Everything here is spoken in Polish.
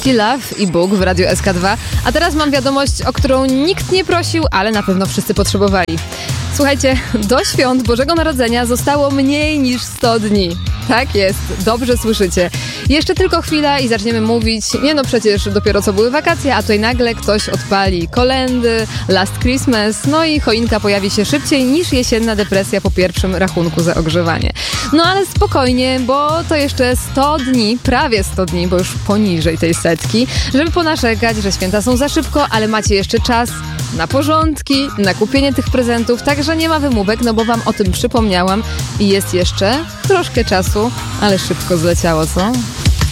Misty Love i Bóg w Radiu SK2. A teraz mam wiadomość, o którą nikt nie prosił, ale na pewno wszyscy potrzebowali. Słuchajcie, do świąt Bożego Narodzenia zostało mniej niż 100 dni. Tak jest, dobrze słyszycie. Jeszcze tylko chwila i zaczniemy mówić, przecież dopiero co były wakacje, a tutaj nagle ktoś odpali kolędy, Last Christmas, no i choinka pojawi się szybciej niż jesienna depresja po pierwszym rachunku za ogrzewanie. No ale spokojnie, bo to jeszcze 100 dni, prawie 100 dni, bo już poniżej tej setki, żeby ponarzekać, że święta są za szybko, ale macie jeszcze czas na porządki, na kupienie tych prezentów, także nie ma wymówek, no bo wam o tym przypomniałam i jest jeszcze troszkę czasu, ale szybko zleciało, co?